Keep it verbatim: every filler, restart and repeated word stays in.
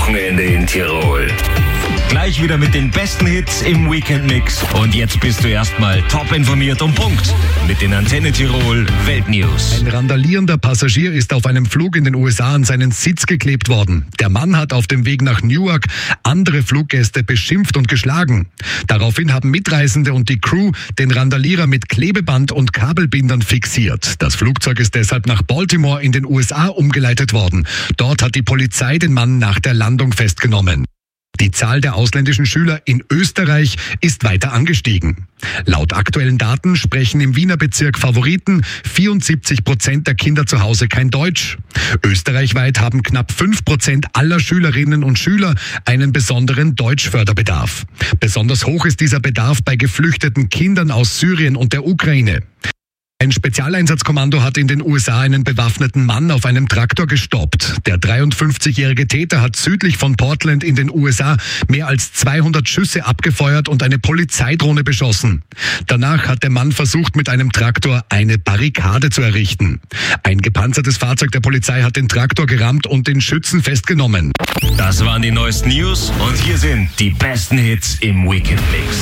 Wochenende in Tirol. Gleich wieder mit den besten Hits im Weekend-Mix. Und jetzt bist du erstmal top informiert und Punkt mit den Antenne Tirol Weltnews. Ein randalierender Passagier ist auf einem Flug in den U S A an seinen Sitz geklebt worden. Der Mann hat auf dem Weg nach Newark andere Fluggäste beschimpft und geschlagen. Daraufhin haben Mitreisende und die Crew den Randalierer mit Klebeband und Kabelbindern fixiert. Das Flugzeug ist deshalb nach Baltimore in den U S A umgeleitet worden. Dort hat die Polizei den Mann nach der Landung festgenommen. Die Zahl der ausländischen Schüler in Österreich ist weiter angestiegen. Laut aktuellen Daten sprechen im Wiener Bezirk Favoriten vierundsiebzig Prozent der Kinder zu Hause kein Deutsch. Österreichweit haben knapp fünf Prozent aller Schülerinnen und Schüler einen besonderen Deutschförderbedarf. Besonders hoch ist dieser Bedarf bei geflüchteten Kindern aus Syrien und der Ukraine. Ein Spezialeinsatzkommando hat in den U S A einen bewaffneten Mann auf einem Traktor gestoppt. Der dreiundfünfzigjährige Täter hat südlich von Portland in den U S A mehr als zweihundert Schüsse abgefeuert und eine Polizeidrohne beschossen. Danach hat der Mann versucht, mit einem Traktor eine Barrikade zu errichten. Ein gepanzertes Fahrzeug der Polizei hat den Traktor gerammt und den Schützen festgenommen. Das waren die neuesten News und hier sind die besten Hits im Weekend Mix.